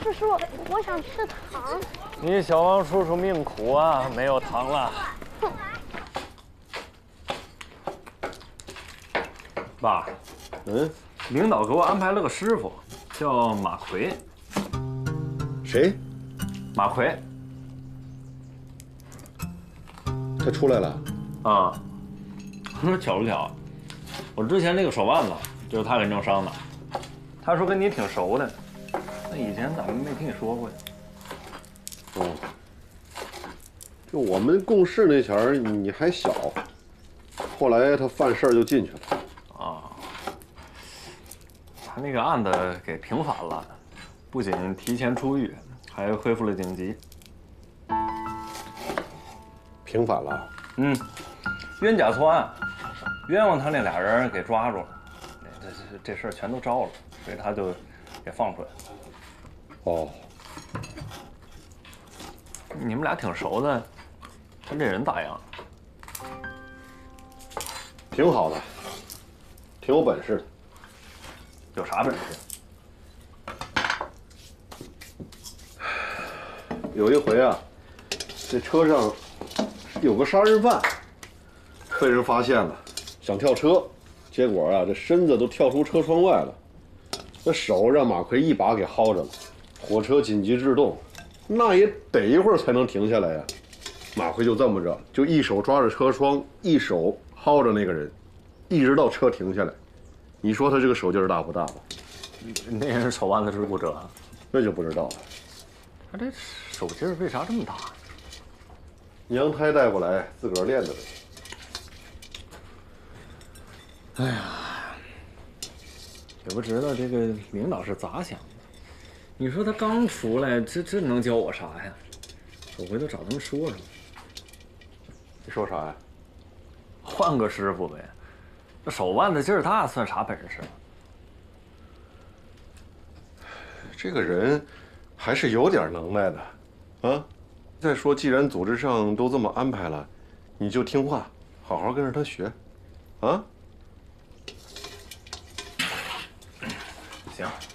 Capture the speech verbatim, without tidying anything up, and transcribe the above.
叔叔，我想吃糖。 你小王叔叔命苦啊，没有糖了。爸， 嗯， 领导给我安排了个师傅，叫马奎。 谁？ 马奎。 他出来了。 啊。巧不巧，我之前那个手腕子就是他给弄伤的。他说跟你挺熟的，那以前怎么没听你说过呀？ 哦，就我们共事那前儿你还小，后来他犯事儿就进去了。 啊，他那个案子给平反了，不仅提前出狱，还恢复了警籍。 平反了？ 嗯，冤假错案，冤枉他那俩人给抓住了，这这这事儿全都招了，所以他就给放出来了。 哦， 你们俩挺熟的，他这人咋样？ 挺好的，挺有本事的。 有啥本事？ 有一回啊，这车上有个杀人犯，被人发现了，想跳车，结果啊，这身子都跳出车窗外了，这手让马奎一把给薅着了，火车紧急制动，那也得一会儿才能停下来呀。马奎就这么着，就一手抓着车窗，一手薅着那个人，一直到车停下来。你说他这个手劲儿大不大吧？ 那人手腕子是骨折啊？ 那就不知道了。 他这手劲儿为啥这么大？ 娘胎带过来，自个儿练的呗。 哎呀，也不知道这个领导是咋想的。你说他刚出来，这这能教我啥呀？我回头找他们说说。 你说啥呀？ 换个师傅呗。这手腕子劲儿大算啥本事？ 这个人还是有点能耐的，啊！再说，既然组织上都这么安排了，你就听话，好好跟着他学，啊？ 行。